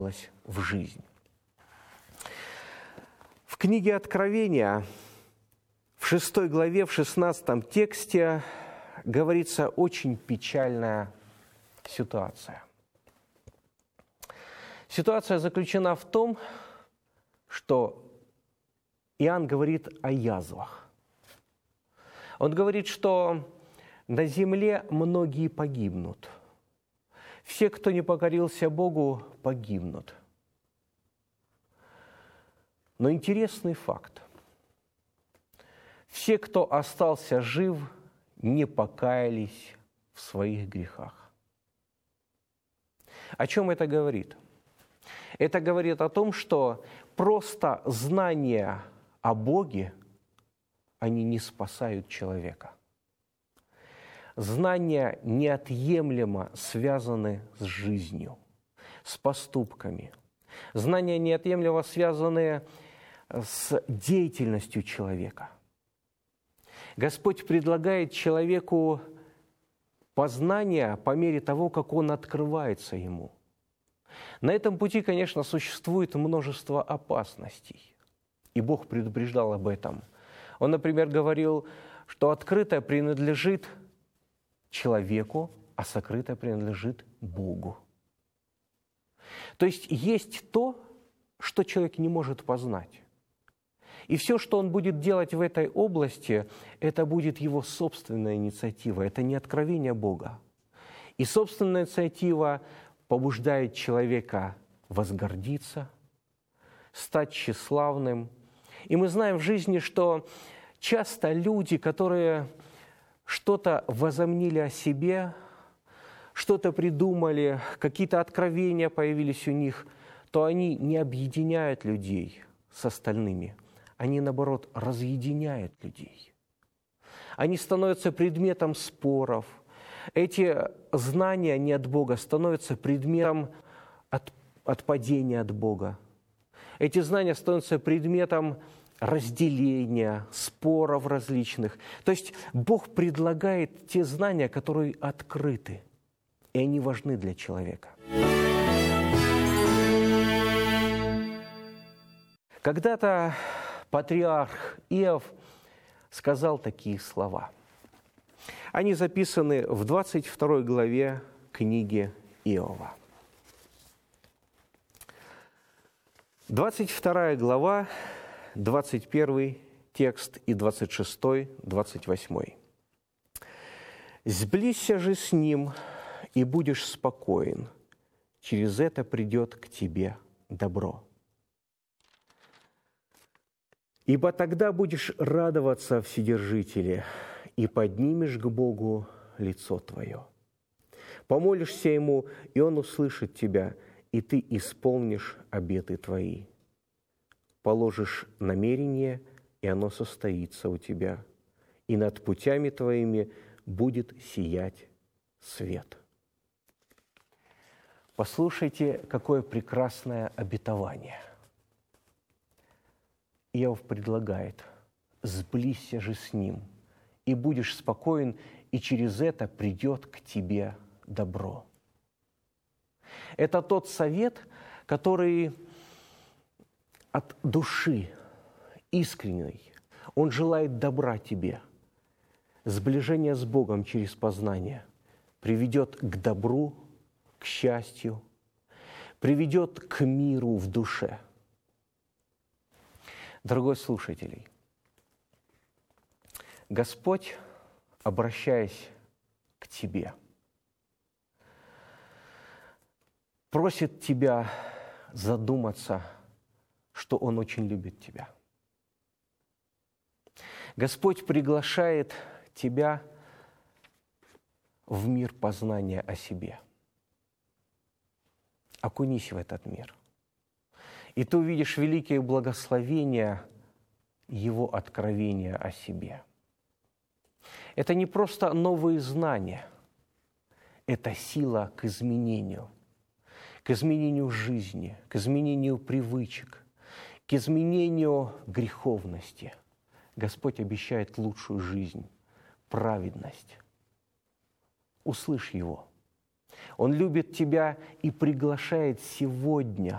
в жизнь. В книге Откровения, в 6 главе, в 16 тексте говорится очень печальная ситуация. Ситуация заключена в том, что Иоанн говорит о язвах. Он говорит, что на земле многие погибнут. Все, кто не покорился Богу, погибнут. Но интересный факт. Все, кто остался жив, не покаялись в своих грехах. О чем это говорит? Это говорит о том, что просто знания о Боге, они не спасают человека. Знания неотъемлемо связаны с жизнью, с поступками. Знания неотъемлемо связаны с деятельностью человека. Господь предлагает человеку познание по мере того, как он открывается ему. На этом пути, конечно, существует множество опасностей. И Бог предупреждал об этом. Он, например, говорил, что открытое принадлежит человеку, а сокрытое принадлежит Богу. То есть то, что человек не может познать. И все, что он будет делать в этой области, это будет его собственная инициатива, это не откровение Бога. И собственная инициатива побуждает человека возгордиться, стать тщеславным. И мы знаем в жизни, что часто люди, которые что-то возомнили о себе, что-то придумали, какие-то откровения появились у них, то они не объединяют людей с остальными. Они, наоборот, разъединяют людей. Они становятся предметом споров. Эти знания не от Бога становятся предметом отпадения от Бога. Эти знания становятся предметом разделения, споров различных. То есть Бог предлагает те знания, которые открыты, и они важны для человека. Когда-то патриарх Иов сказал такие слова. Они записаны в 22 главе книги Иова. 22 глава, 21 текст и 26, 28. «Сблизься же с ним, и будешь спокоен, через это придет к тебе добро. Ибо тогда будешь радоваться, Вседержителе, и поднимешь к Богу лицо твое. Помолишься Ему, и Он услышит тебя, и ты исполнишь обеты твои. Положишь намерение, и оно состоится у тебя, и над путями твоими будет сиять свет». Послушайте, какое прекрасное обетование. Иов предлагает: «Сблизься же с Ним, и будешь спокоен, и через это придет к тебе добро». Это тот совет, который от души, искренний. Он желает добра тебе. Сближение с Богом через познание приведет к добру, к счастью, приведет к миру в душе. Дорогой слушатель, Господь, обращаясь к тебе, просит тебя задуматься, что Он очень любит тебя. Господь приглашает тебя в мир познания о себе. Окунись в этот мир, и ты увидишь великие благословения Его откровения о себе. Это не просто новые знания, это сила к изменению жизни, к изменению привычек, к изменению греховности. Господь обещает лучшую жизнь, праведность. Услышь Его. Он любит тебя и приглашает сегодня